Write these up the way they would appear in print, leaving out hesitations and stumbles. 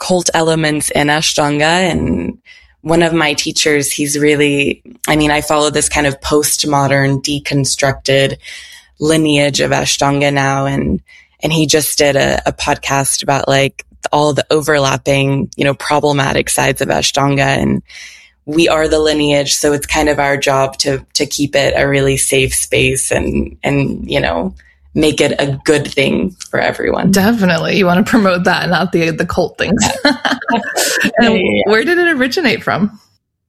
occult elements in Ashtanga. And one of my teachers, he's really, I follow this kind of postmodern deconstructed lineage of Ashtanga now. And he just did a podcast about like all the overlapping, problematic sides of Ashtanga, and we are the lineage. So it's kind of our job to keep it a really safe space and make it a good thing for everyone. Definitely. You want to promote that, not the cult things. And where did it originate from?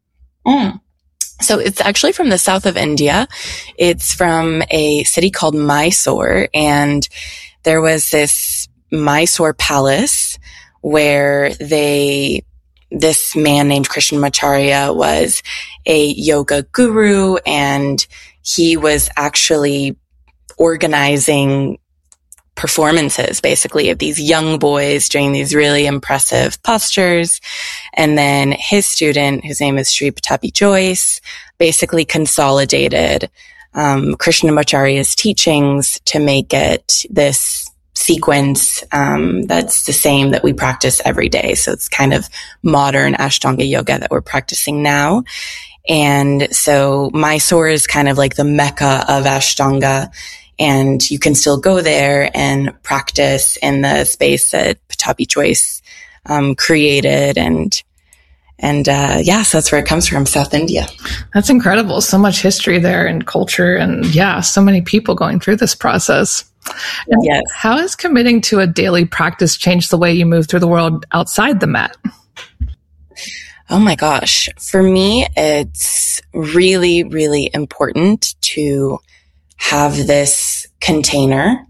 So it's actually from the south of India. It's from a city called Mysore, and there was this Mysore palace where this man named Krishnamacharya was a yoga guru, and he was actually organizing performances basically of these young boys doing these really impressive postures. And then his student, whose name is Sri Pattabhi Jois, basically consolidated Krishnamacharya's teachings to make it this sequence that's the same that we practice every day. So it's kind of modern Ashtanga yoga that we're practicing now. And so Mysore is kind of like the Mecca of Ashtanga, and you can still go there and practice in the space that Pattabhi Jois created. So that's where it comes from, South India. That's incredible. So much history there and culture, and so many people going through this process. Yes. How has committing to a daily practice changed the way you move through the world outside the mat? Oh my gosh. For me, it's really, really important to have this container,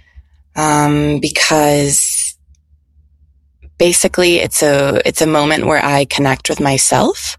because basically it's a moment where I connect with myself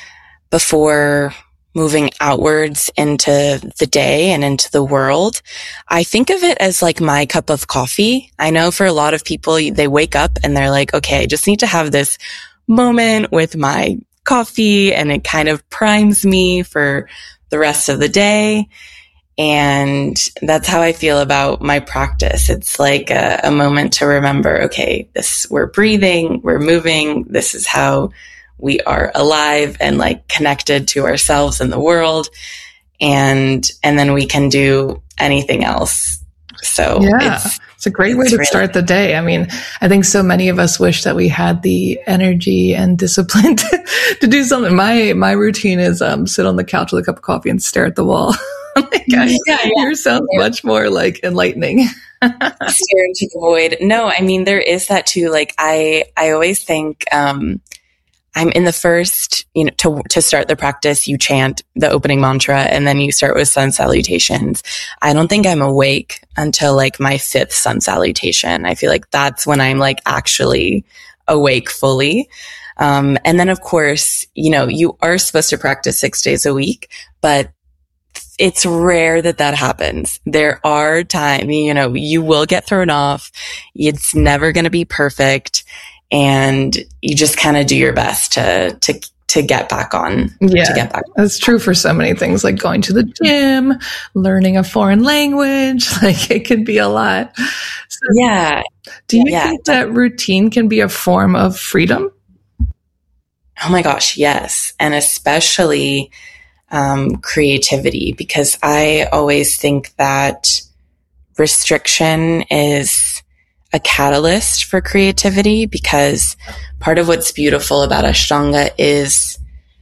before moving outwards into the day and into the world. I think of it as like my cup of coffee. I know for a lot of people, they wake up and they're like, okay, I just need to have this moment with my coffee, and it kind of primes me for the rest of the day. And that's how I feel about my practice. It's like a moment to remember, okay, we're breathing, we're moving. This is how we are alive and like connected to ourselves and the world. And then we can do anything else. So it's a great way to start the day. I think so many of us wish that we had the energy and discipline to do something. My routine is sit on the couch with a cup of coffee and stare at the wall. Yours sounds much more like enlightening. Stare into the void. No, there is that too. Like I always think, I'm in the first, to start the practice, you chant the opening mantra and then you start with sun salutations. I don't think I'm awake until like my fifth sun salutation. I feel like that's when I'm like actually awake fully. And then of course, you are supposed to practice 6 days a week, but it's rare that happens. There are times, you will get thrown off. It's never going to be perfect. And you just kind of do your best to get back on. Yeah, to get back. That's true for so many things, like going to the gym, learning a foreign language. Like it could be a lot. So, do you think that routine can be a form of freedom? Oh my gosh, yes. And especially creativity, because I always think that restriction is a catalyst for creativity, because part of what's beautiful about Ashtanga is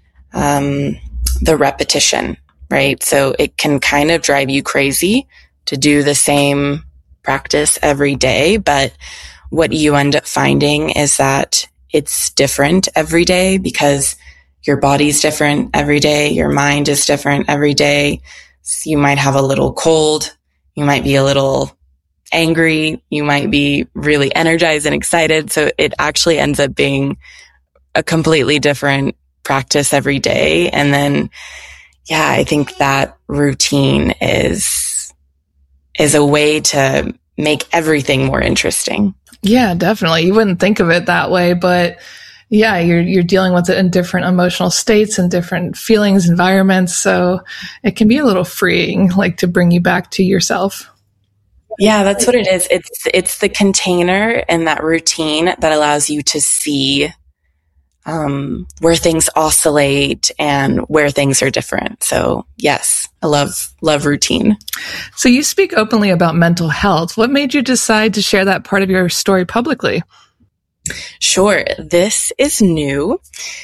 the repetition, right? So it can kind of drive you crazy to do the same practice every day, but what you end up finding is that it's different every day, because your body's different every day, your mind is different every day. So you might have a little cold, you might be a little angry, you might be really energized and excited. So it actually ends up being a completely different practice every day. And then, I think that routine is a way to make everything more interesting. Yeah, definitely. You wouldn't think of it that way, but you're dealing with it in different emotional states and different feelings, environments. So it can be a little freeing, like to bring you back to yourself. Yeah, that's what it is. It's the container and that routine that allows you to see where things oscillate and where things are different. So yes, I love routine. So you speak openly about mental health. What made you decide to share that part of your story publicly? Sure. This is new.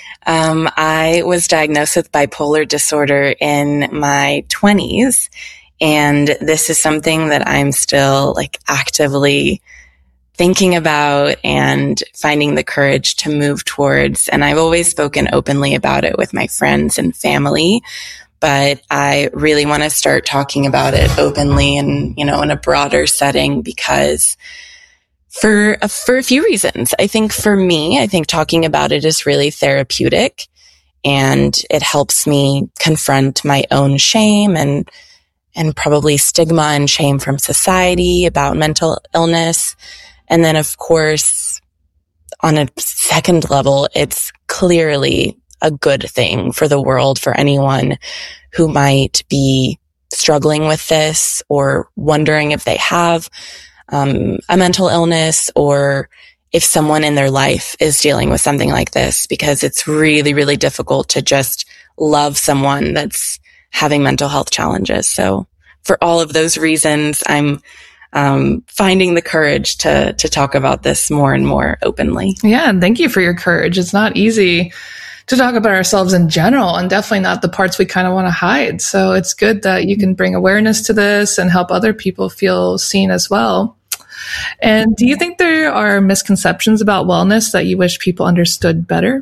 I was diagnosed with bipolar disorder in my 20s, and this is something that I'm still like actively thinking about and finding the courage to move towards. And I've always spoken openly about it with my friends and family, but I really want to start talking about it openly and, in a broader setting because for a few reasons. I think for me, talking about it is really therapeutic and it helps me confront my own shame and probably stigma and shame from society about mental illness. And then, of course, on a second level, it's clearly a good thing for the world, for anyone who might be struggling with this or wondering if they have a mental illness or if someone in their life is dealing with something like this, because it's really, really difficult to just love someone that's having mental health challenges. So for all of those reasons, I'm finding the courage to talk about this more and more openly. Yeah. And thank you for your courage. It's not easy to talk about ourselves in general and definitely not the parts we kind of want to hide. So it's good that you can bring awareness to this and help other people feel seen as well. And do you think there are misconceptions about wellness that you wish people understood better?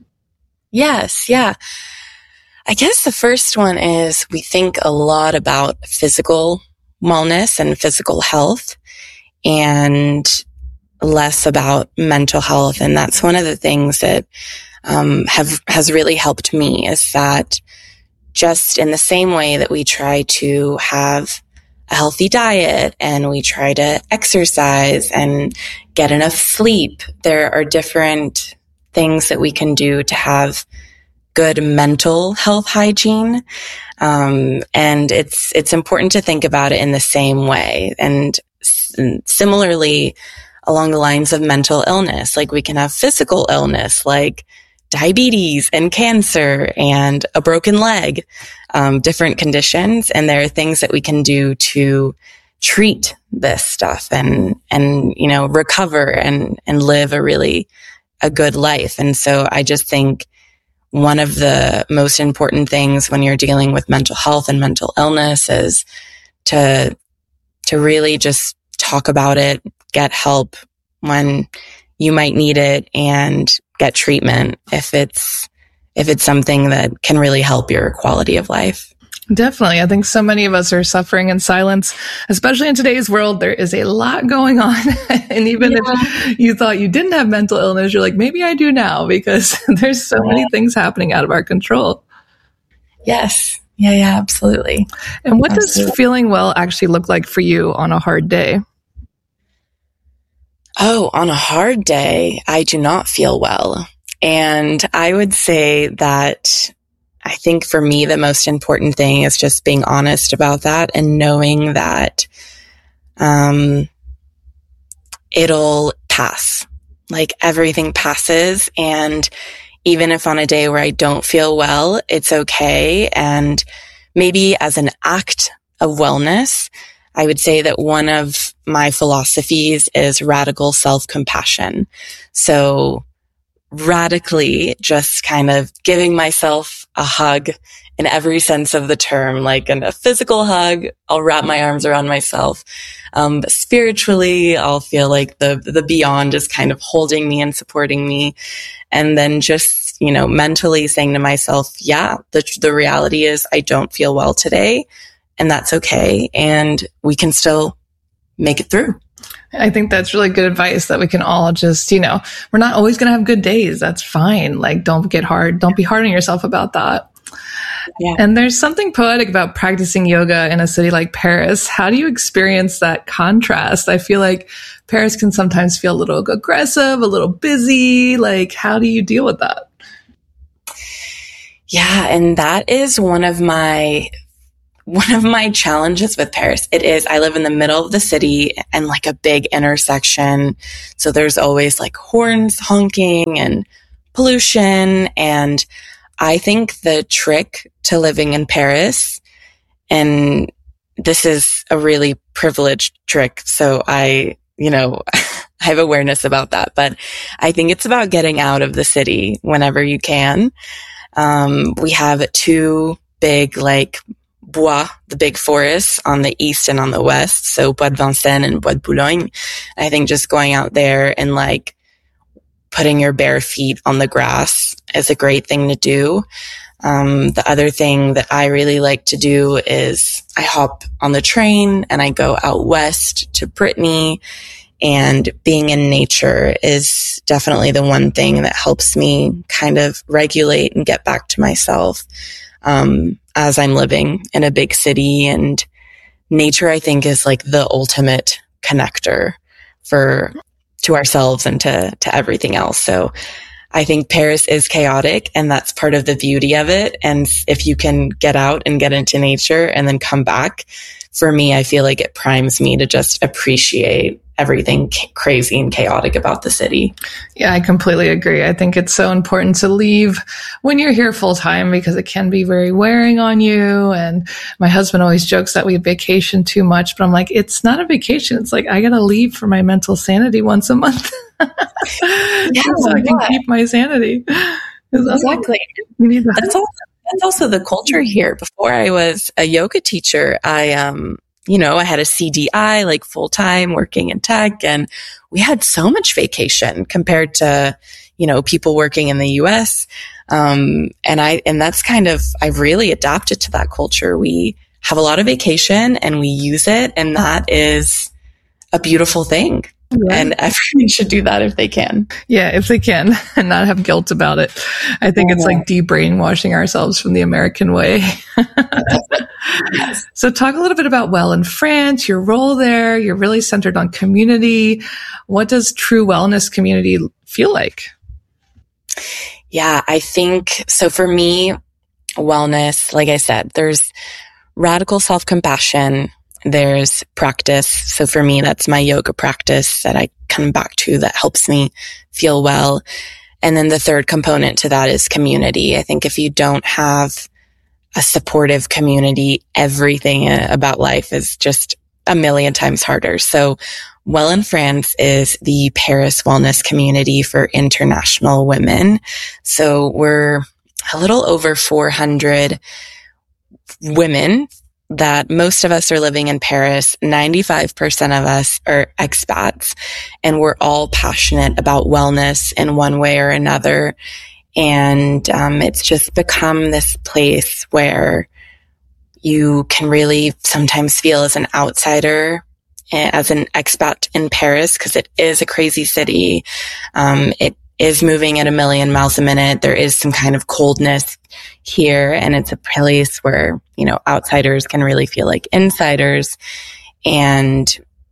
Yes. Yeah. I guess the first one is we think a lot about physical wellness and physical health and less about mental health. And that's one of the things that has really helped me is that just in the same way that we try to have a healthy diet and we try to exercise and get enough sleep, there are different things that we can do to have good mental health hygiene. And it's important to think about it in the same way. And similarly, along the lines of mental illness, like we can have physical illness, like diabetes and cancer and a broken leg, different conditions. And there are things that we can do to treat this stuff and recover and live a good life. And so I just think one of the most important things when you're dealing with mental health and mental illness is to really just talk about it, get help when you might need it, and get treatment if it's something that can really help your quality of life. Definitely. I think so many of us are suffering in silence, especially in today's world. There is a lot going on. And even if you thought you didn't have mental illness, you're like, maybe I do now, because there's so many things happening out of our control. Yes. Yeah, absolutely. And what does feeling well actually look like for you on a hard day? Oh, on a hard day, I do not feel well. And I would say that I think for me, the most important thing is just being honest about that and knowing that it'll pass. Like everything passes. And even if on a day where I don't feel well, it's okay. And maybe as an act of wellness, I would say that one of my philosophies is radical self-compassion. So radically just kind of giving myself a hug in every sense of the term, like a physical hug, I'll wrap my arms around myself. But spiritually, I'll feel like the beyond is kind of holding me and supporting me. And then just, mentally saying to myself, yeah, the reality is I don't feel well today, and that's okay. And we can still make it through. I think that's really good advice that we can all just, we're not always going to have good days. That's fine. Like, don't be hard on yourself about that. Yeah. And there's something poetic about practicing yoga in a city like Paris. How do you experience that contrast? I feel like Paris can sometimes feel a little aggressive, a little busy. Like, how do you deal with that? Yeah. And that is one of my one of my challenges with Paris, I live in the middle of the city and like a big intersection. So there's always like horns honking and pollution. And I think the trick to living in Paris, and this is a really privileged trick, so I have awareness about that, but I think it's about getting out of the city whenever you can. We have two big, like, bois, the big forests on the east and on the west. So Bois de Vincennes and Bois de Boulogne. I think just going out there and like putting your bare feet on the grass is a great thing to do. The other thing that I really like to do is I hop on the train and I go out west to Brittany, and being in nature is definitely the one thing that helps me kind of regulate and get back to myself. As I'm living in a big city, and nature, I think, is like the ultimate connector to ourselves and to everything else. So I think Paris is chaotic, and that's part of the beauty of it. And if you can get out and get into nature and then come back, for me, I feel like it primes me to just appreciate everything crazy and chaotic about the city. Yeah, I completely agree. I think it's so important to leave when you're here full time, because it can be very wearing on you. And my husband always jokes that we vacation too much, but I'm like, it's not a vacation. It's like, I got to leave for my mental sanity once a month. So I can keep my sanity. Exactly. That's also the culture here. Before I was a yoga teacher, I had a CDI, like full time working in tech, and we had so much vacation compared to, people working in the US. And that's kind of, I've really adapted to that culture. We have a lot of vacation and we use it, and that is a beautiful thing. Yeah. And everyone should do that if they can. Yeah, if they can, and not have guilt about it. I think it's like de-brainwashing ourselves from the American way. Yes. So talk a little bit about Well in France, your role there. You're really centered on community. What does true wellness community feel like? Yeah, I think, so for me, wellness, like I said, there's radical self-compassion. There's practice. So for me, that's my yoga practice that I come back to that helps me feel well. And then the third component to that is community. I think if you don't have a supportive community, everything about life is just a million times harder. So Well in France is the Paris wellness community for international women. So we're a little over 400 women that most of us are living in Paris. 95% of us are expats, and we're all passionate about wellness in one way or another. And it's just become this place where you can really sometimes feel as an outsider, as an expat in Paris, because it is a crazy city. It is moving at 1,000,000 miles a minute. There is some kind of coldness here, and it's a place where, outsiders can really feel like insiders. And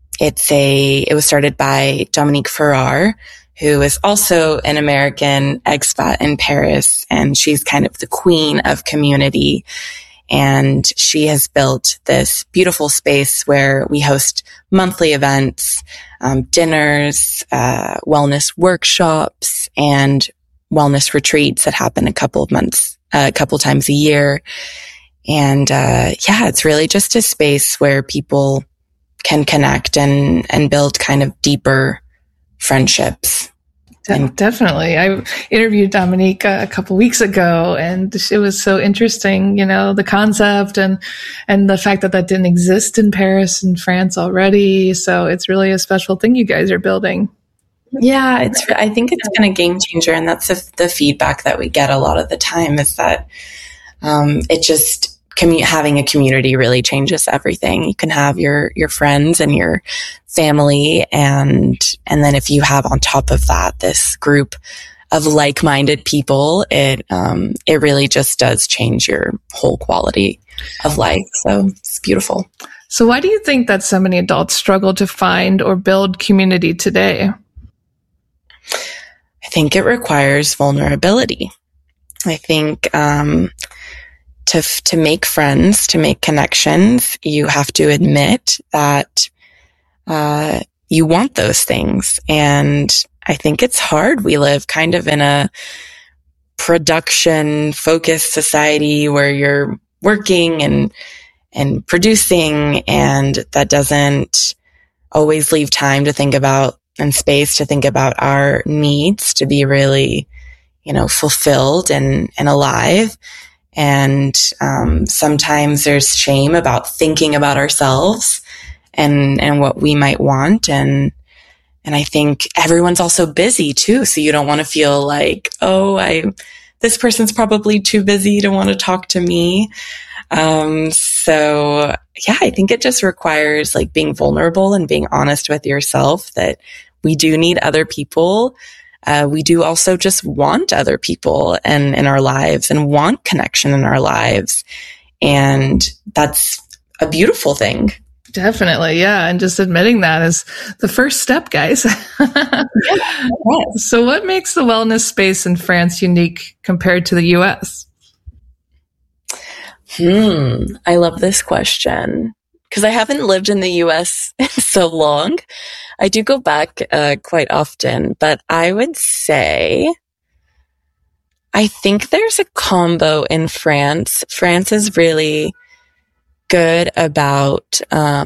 it was started by Dominique Farrar, who is also an American expat in Paris, and she's kind of the queen of community. And she has built this beautiful space where we host monthly events, dinners, wellness workshops, and wellness retreats that happen a couple times a year. And, it's really just a space where people can connect and build kind of deeper friendships. Definitely. I interviewed Dominique a couple weeks ago, and it was so interesting, the concept and the fact that didn't exist in Paris and France already. So it's really a special thing you guys are building. Yeah, I think it's been a game changer, and that's the feedback that we get a lot of the time is that having a community really changes everything. You can have your friends and your family, and then if you have on top of that this group of like-minded people, it really just does change your whole quality of life. So it's beautiful. So why do you think that so many adults struggle to find or build community today? I think it requires vulnerability. I think to make friends, to make connections, you have to admit that, you want those things. And I think it's hard. We live kind of in a production focused society where you're working and producing, and that doesn't always leave time to think about and space to think about our needs to be really, fulfilled and alive. And, sometimes there's shame about thinking about ourselves and what we might want. And I think everyone's also busy too. So you don't want to feel like, this person's probably too busy to want to talk to me. So yeah, I think it just requires like being vulnerable and being honest with yourself that we do need other people. We do also just want other people in our lives and want connection in our lives. And that's a beautiful thing. Definitely. Yeah. And just admitting that is the first step, guys. Yeah. So what makes the wellness space in France unique compared to the US? I love this question because I haven't lived in the US in so long. I do go back quite often, but I would say I think there's a combo in France. France is really good about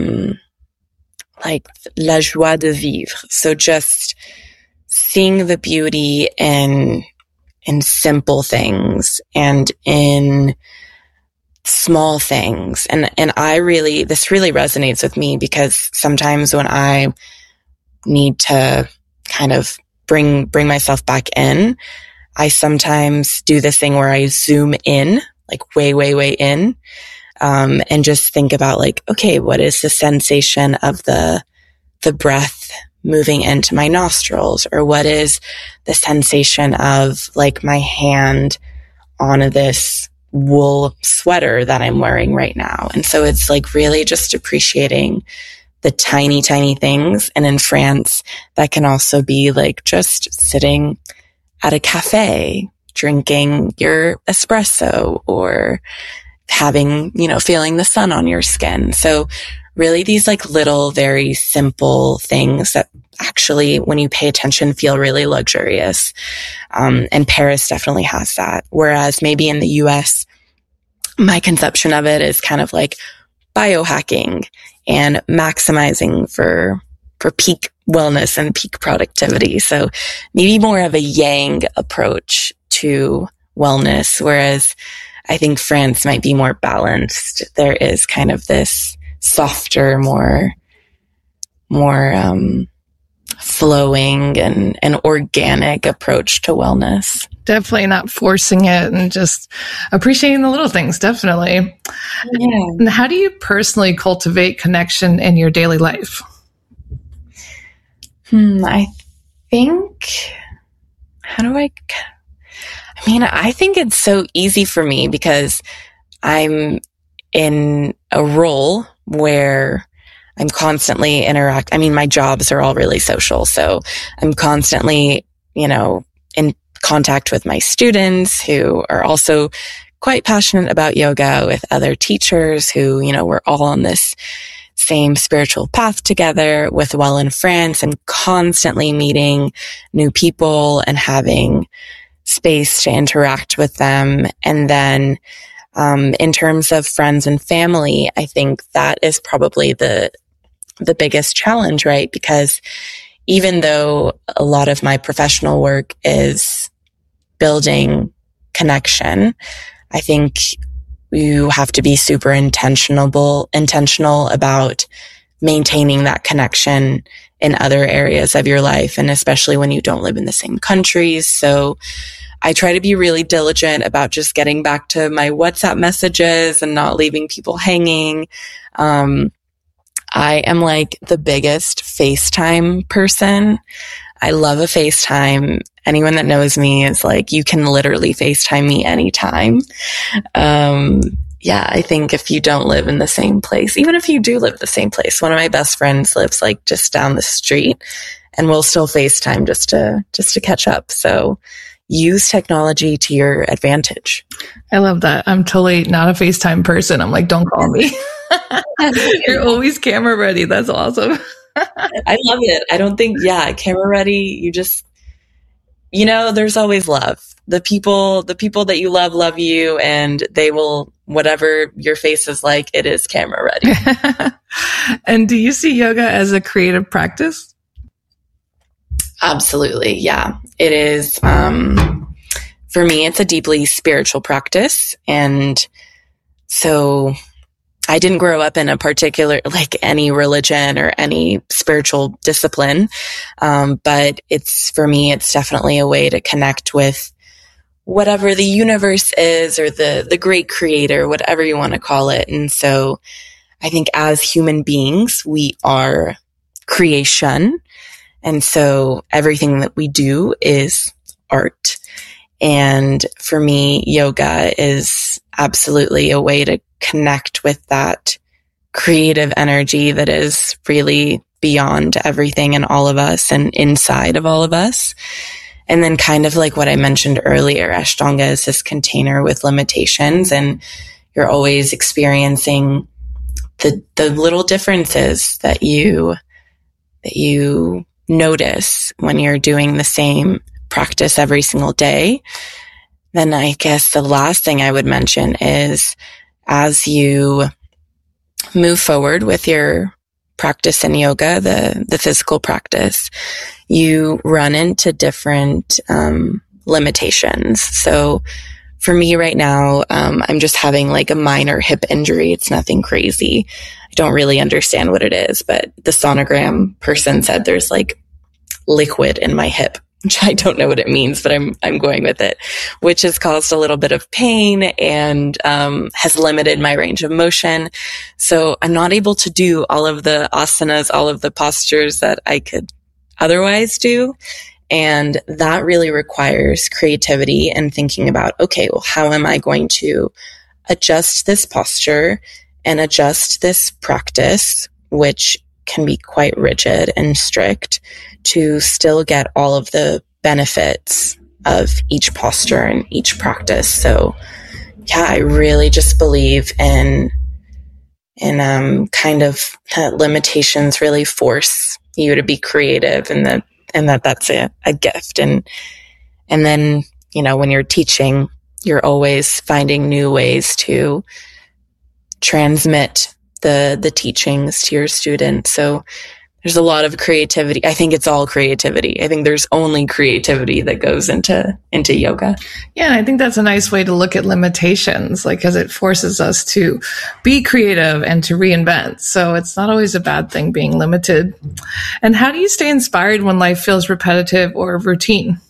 like la joie de vivre. So just seeing the beauty in simple things and in small things. And this really resonates with me because sometimes when I need to kind of bring myself back in, I sometimes do this thing where I zoom in, like way, way, way in. And just think about like, okay, what is the sensation of the breath moving into my nostrils? Or what is the sensation of like my hand on this wool sweater that I'm wearing right now? And so it's like really just appreciating the tiny, tiny things. And in France, that can also be like just sitting at a cafe, drinking your espresso or having, feeling the sun on your skin. So really these like little, very simple things that actually, when you pay attention, feel really luxurious. And Paris definitely has that. Whereas maybe in the US, my conception of it is kind of like biohacking and maximizing for peak wellness and peak productivity. So maybe more of a yang approach to wellness, whereas I think France might be more balanced. There is kind of this softer, more flowing and organic approach to wellness. Definitely not forcing it and just appreciating the little things. Definitely. Yeah. And how do you personally cultivate connection in your daily life? I think, I think it's so easy for me because I'm in a role where I'm constantly my jobs are all really social. So I'm constantly, in contact with my students who are also quite passionate about yoga, with other teachers who, we're all on this same spiritual path together, with Well in France, and constantly meeting new people and having space to interact with them. And then, in terms of friends and family, I think that is probably the biggest challenge, right? Because even though a lot of my professional work is building connection, I think you have to be super intentional about maintaining that connection in other areas of your life. And especially when you don't live in the same countries. So I try to be really diligent about just getting back to my WhatsApp messages and not leaving people hanging. I am like the biggest FaceTime person. I love a FaceTime. Anyone that knows me is like, you can literally FaceTime me anytime. I think if you don't live in the same place, even if you do live in the same place, one of my best friends lives like just down the street, and we'll still FaceTime just to catch up. So use technology to your advantage. I love that. I'm totally not a FaceTime person. I'm like, don't call me. You're always camera ready. That's awesome. I love it. I don't think, camera ready. You just, there's always love. The people that you love you, and they will, whatever your face is like, it is camera ready. And do you see yoga as a creative practice? Absolutely. Yeah, it is. For me, it's a deeply spiritual practice. And so I didn't grow up in a particular, like any religion or any spiritual discipline. But for me, it's definitely a way to connect with whatever the universe is, or the great creator, whatever you want to call it. And so I think as human beings, we are creation. And so everything that we do is art. And for me, yoga is absolutely a way to connect with that creative energy that is really beyond everything in all of us and inside of all of us. And then kind of like what I mentioned earlier, Ashtanga is this container with limitations, and you're always experiencing the little differences that you notice when you're doing the same practice every single day. Then I guess the last thing I would mention is, as you move forward with your practice in yoga, the physical practice, you run into different limitations. So for me right now, I'm just having like a minor hip injury. It's nothing crazy. I don't really understand what it is, but the sonogram person said there's like liquid in my hip, which I don't know what it means, but I'm going with it, which has caused a little bit of pain and has limited my range of motion. So I'm not able to do all of the asanas, all of the postures that I could otherwise do. And that really requires creativity and thinking about, okay, well, how am I going to adjust this posture and adjust this practice, which can be quite rigid and strict, to still get all of the benefits of each posture and each practice. So yeah, I really just believe in kind of limitations really force you to be creative, and that's a gift. And then, when you're teaching, you're always finding new ways to transmit the teachings to your students. So there's a lot of creativity. I think it's all creativity. I think there's only creativity that goes into yoga. Yeah, I think that's a nice way to look at limitations, like, because it forces us to be creative and to reinvent. So it's not always a bad thing being limited. And how do you stay inspired when life feels repetitive or routine?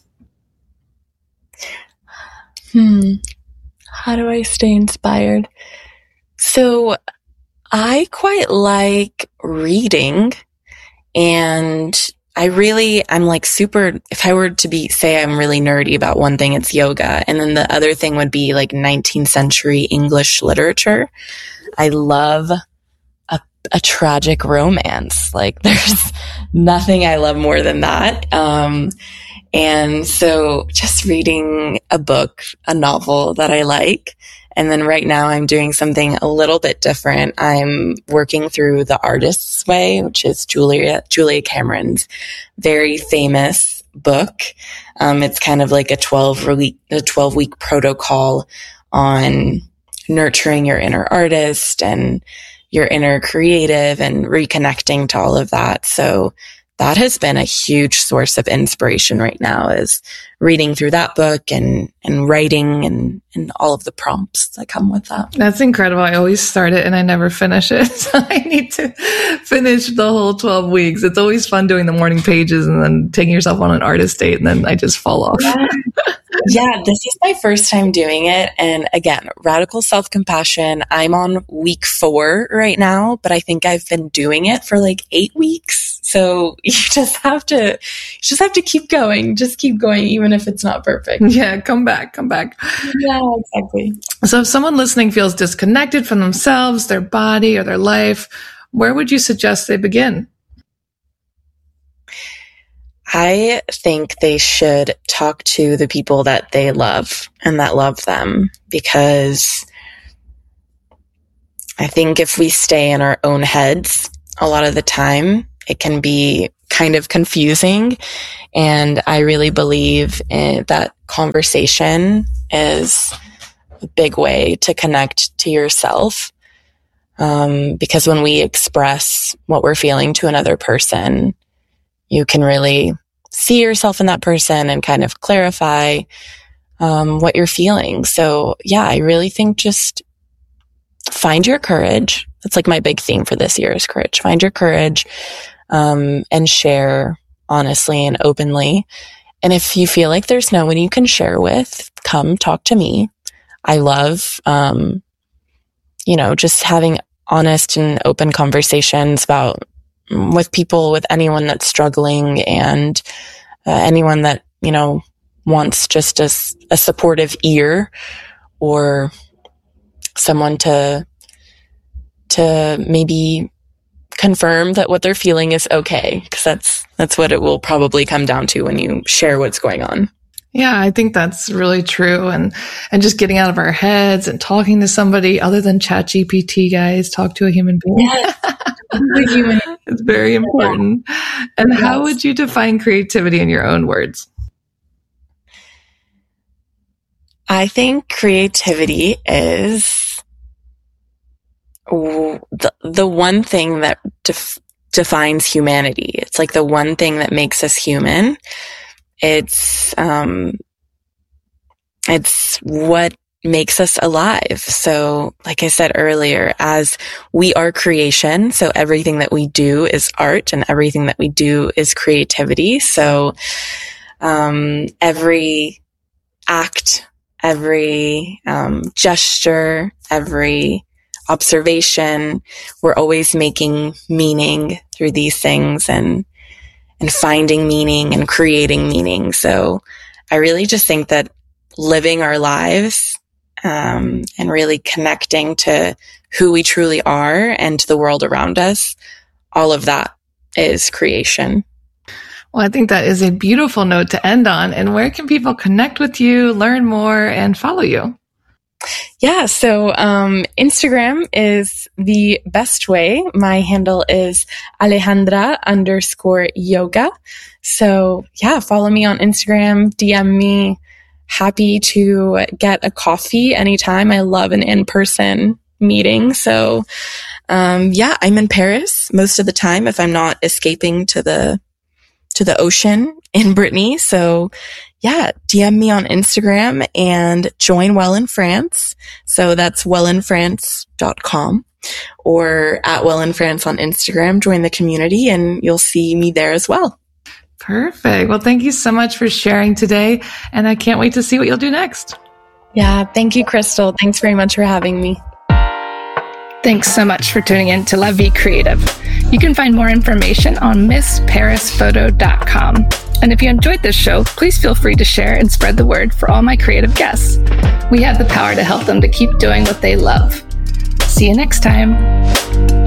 How do I stay inspired? So I quite like reading. And I'm like super, if I were to say I'm really nerdy about one thing, it's yoga. And then the other thing would be like 19th century English literature. I love a tragic romance. Like there's nothing I love more than that. And so just reading a book, a novel that I like. And then right now I'm doing something a little bit different. I'm working through The Artist's Way, which is Julia Cameron's very famous book. It's kind of like a 12-week protocol on nurturing your inner artist and your inner creative and reconnecting to all of that. So that has been a huge source of inspiration right now, is reading through that book and writing and all of the prompts that come with that. That's incredible. I always start it and I never finish it. So I need to finish the whole 12 weeks. It's always fun doing the morning pages and then taking yourself on an artist date, and then I just fall off. Yeah, this is my first time doing it. And again, radical self-compassion. I'm on week 4 right now, but I think I've been doing it for like 8 weeks. So you just have to keep going. Just keep going, even if it's not perfect. Yeah, come back. Yeah, exactly. So if someone listening feels disconnected from themselves, their body, or their life, where would you suggest they begin? I think they should talk to the people that they love and that love them, because I think if we stay in our own heads a lot of the time, it can be kind of confusing. And I really believe that conversation is a big way to connect to yourself. Because when we express what we're feeling to another person, you can really see yourself in that person and kind of clarify what you're feeling. So yeah, I really think just find your courage. That's like my big theme for this year is courage. Find your courage and share honestly and openly. And if you feel like there's no one you can share with, come talk to me. I love, just having honest and open conversations with people, with anyone that's struggling, and anyone that, wants just a supportive ear, or someone to maybe confirm that what they're feeling is okay. Because that's what it will probably come down to when you share what's going on. Yeah, I think that's really true. And just getting out of our heads and talking to somebody other than ChatGPT, guys, talk to a human being. Yes. It's very important. Yeah. And how would you define creativity in your own words? I think creativity is the one thing that defines humanity. It's like the one thing that makes us human. It's what makes us alive. So like I said earlier, as we are creation, so everything that we do is art and everything that we do is creativity. So every act, every gesture, every observation, we're always making meaning through these things and finding meaning and creating meaning. So I really just think that living our lives and really connecting to who we truly are and to the world around us, all of that is creation. Well, I think that is a beautiful note to end on. And where can people connect with you, learn more, and follow you? Yeah, so Instagram is the best way. My handle is Alejandra_yoga. So yeah, follow me on Instagram, DM me. Happy to get a coffee anytime. I love an in-person meeting. So yeah, I'm in Paris most of the time if I'm not escaping to the ocean in Brittany. So yeah, DM me on Instagram and join Well in France. So that's wellinfrance.com or at Well in France on Instagram. Join the community and you'll see me there as well. Perfect. Well, thank you so much for sharing today. And I can't wait to see what you'll do next. Yeah, thank you, Crystal. Thanks very much for having me. Thanks so much for tuning in to La Vie Creative. You can find more information on MissParisPhoto.com. And if you enjoyed this show, please feel free to share and spread the word for all my creative guests. We have the power to help them to keep doing what they love. See you next time.